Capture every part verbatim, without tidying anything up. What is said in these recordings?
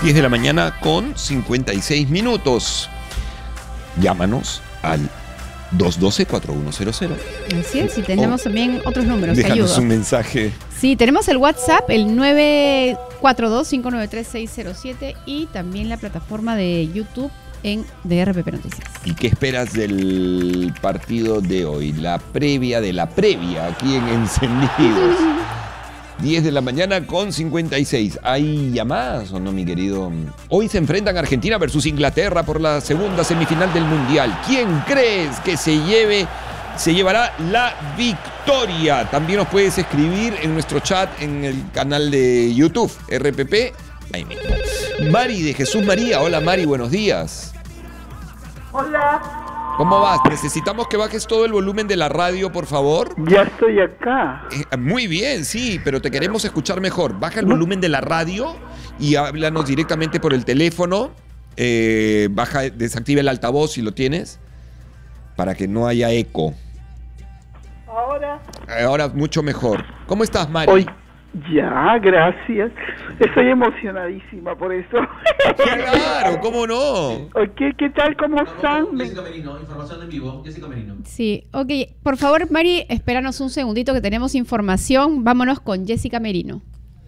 diez de la mañana con cincuenta y seis minutos. Llámanos al dos uno dos, cuatro uno cero cero. Así es, y tenemos o también otros números. Déjanos ayuda. un mensaje. Sí, tenemos el WhatsApp, el nueve cuatro dos, cinco nueve tres, seis cero siete y también la plataforma de YouTube en D R P P Noticias. ¿Y qué esperas del partido de hoy? La previa de la previa, aquí en Encendidos. diez de la mañana con cincuenta y seis. ¿Hay llamadas o no, mi querido? Hoy se enfrentan Argentina versus Inglaterra por la segunda semifinal del Mundial. ¿Quién crees que se lleve, se llevará la victoria? También nos puedes escribir en nuestro chat en el canal de YouTube, R P P. Ahí mismo. Mari de Jesús María. Hola, Mari, buenos días. Hola. ¿Cómo vas? Necesitamos que bajes todo el volumen de la radio, por favor. Ya estoy acá. Eh, muy bien, sí, pero te queremos escuchar mejor. Baja el volumen de la radio y háblanos directamente por el teléfono. Eh, baja, desactiva el altavoz si lo tienes, para que no haya eco. Ahora. Ahora mucho mejor. ¿Cómo estás, Mari? Hoy. Ya, gracias. Estoy emocionadísima por eso. Claro, ¿cómo no? ¿Qué, qué tal? ¿Cómo están? Jessica Merino, información en vivo. Jessica Merino. Sí, ok. Por favor, Mari, espéranos un segundito que tenemos información. Vámonos con Jessica Merino.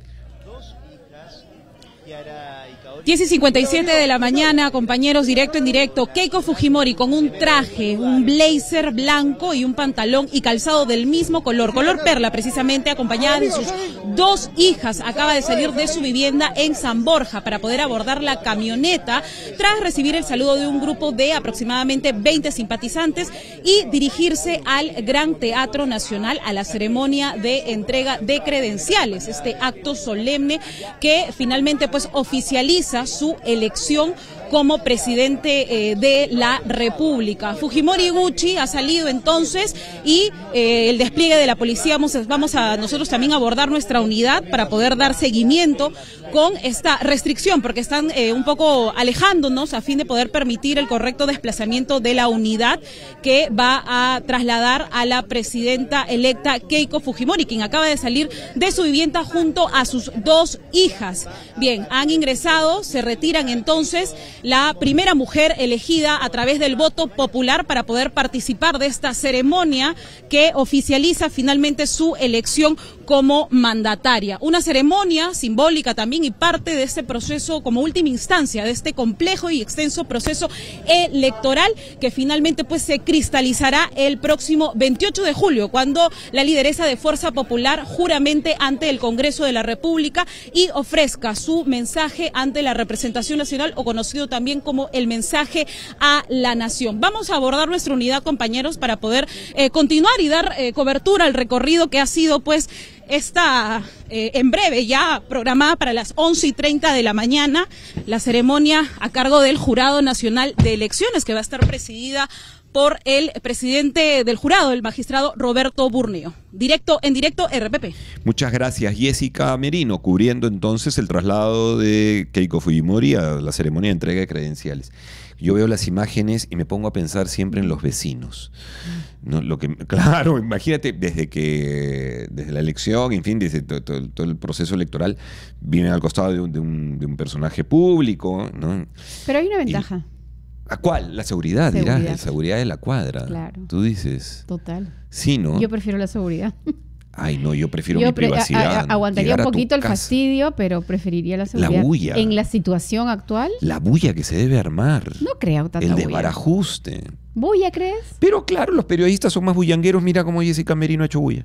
diez y cincuenta y siete de la mañana, compañeros, directo en directo. Keiko Fujimori con un traje, un blazer blanco y un pantalón y calzado del mismo color, color perla precisamente, acompañada de sus dos hijas. Acaba de salir de su vivienda en San Borja para poder abordar la camioneta tras recibir el saludo de un grupo de aproximadamente veinte simpatizantes y dirigirse al Gran Teatro Nacional a la ceremonia de entrega de credenciales. Este acto solemne que finalmente pues oficializa su elección como presidente eh, de la República. Fujimori Gucci ha salido entonces y eh, el despliegue de la policía, vamos, vamos a nosotros también abordar nuestra unidad para poder dar seguimiento con esta restricción, porque están eh, un poco alejándonos a fin de poder permitir el correcto desplazamiento de la unidad que va a trasladar a la presidenta electa Keiko Fujimori, quien acaba de salir de su vivienda junto a sus dos hijas. Bien, han ingresado, se retiran entonces la primera mujer elegida a través del voto popular para poder participar de esta ceremonia que oficializa finalmente su elección como mandataria. Una ceremonia simbólica también y parte de este proceso como última instancia de este complejo y extenso proceso electoral que finalmente pues se cristalizará el próximo veintiocho de julio, cuando la lideresa de Fuerza Popular juramente ante el Congreso de la República y ofrezca su mensaje ante la representación nacional, o conocido también como el mensaje a la nación. Vamos a abordar nuestra unidad, compañeros, para poder eh, continuar y dar eh, cobertura al recorrido que ha sido pues esta eh, en breve ya programada para las once y treinta de la mañana, la ceremonia a cargo del Jurado Nacional de Elecciones, que va a estar presidida por el presidente del jurado, el magistrado Roberto Burneo. Directo, en directo, R P P. Muchas gracias, Jessica Merino, cubriendo entonces el traslado de Keiko Fujimori a la ceremonia de entrega de credenciales. Yo veo las imágenes y me pongo a pensar siempre en los vecinos. ¿No? Lo que, claro, imagínate, desde que desde la elección, en fin, desde todo, todo, todo el proceso electoral, viven al costado de un, de un, de un personaje público, ¿no? Pero hay una ventaja. Y, ¿a cuál? La seguridad, seguridad. dirás, la seguridad de la cuadra. Claro. Tú dices. Total. Sí, ¿no? Yo prefiero la seguridad. Ay, no, yo prefiero yo mi pre privacidad. A, a, aguantaría un poquito el casa. fastidio, pero preferiría la seguridad. La bulla. En la situación actual. La bulla que se debe armar. No creo tanta El bulla. desbarajuste. ¿Bulla crees? Pero claro, los periodistas son más bullangueros. Mira cómo Jessica Merino ha hecho bulla.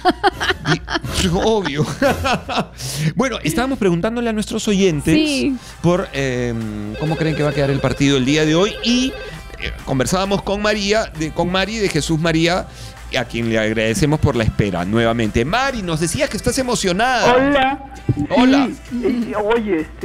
Y, obvio. Bueno, estábamos preguntándole a nuestros oyentes sí. por eh, cómo creen que va a quedar el partido el día de hoy. Y eh, conversábamos con María, de, con Mari de Jesús María, a quien le agradecemos por la espera nuevamente. Mari, nos decías que estás emocionada. Hola. Hola. Sí, oye, este,